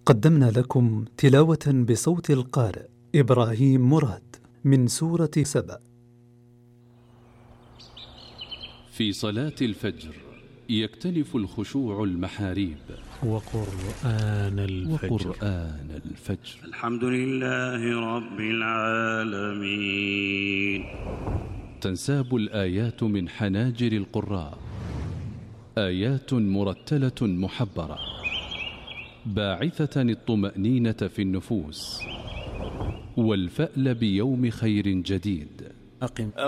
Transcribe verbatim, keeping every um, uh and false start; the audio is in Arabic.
قدمنا لكم تلاوة بصوت القارئ إبراهيم مراد من سورة سبأ. في صلاة الفجر يختلف الخشوع المحاريب. وقرآن الفجر, وقرآن الفجر. الحمد لله رب العالمين. تنساب الآيات من حناجر القراء، آيات مرتلة محبرة باعثة الطمأنينة في النفوس والفأل بيوم خير جديد. أقم